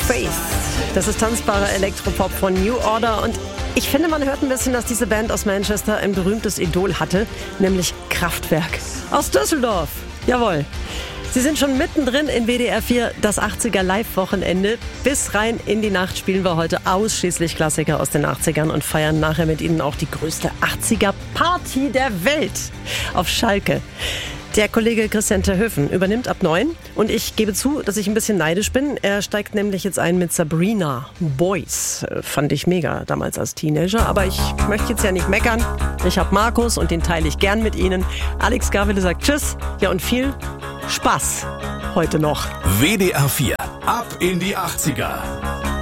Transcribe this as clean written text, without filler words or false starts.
Faith. Das ist tanzbarer Elektropop von New Order und ich finde, man hört ein bisschen, dass diese Band aus Manchester ein berühmtes Idol hatte, nämlich Kraftwerk aus Düsseldorf. Jawohl. Sie sind schon mittendrin in WDR 4, das 80er Live-Wochenende. Bis rein in die Nacht spielen wir heute ausschließlich Klassiker aus den 80ern und feiern nachher mit Ihnen auch die größte 80er-Party der Welt auf Schalke. Der Kollege Christian Terhöfen übernimmt ab 9 und ich gebe zu, dass ich ein bisschen neidisch bin. Er steigt nämlich jetzt ein mit Sabrina Boys. Fand ich mega damals als Teenager, aber ich möchte jetzt ja nicht meckern. Ich habe Markus und den teile ich gern mit Ihnen. Alex Gavele sagt Tschüss, ja und viel Spaß heute noch. WDR 4, ab in die 80er.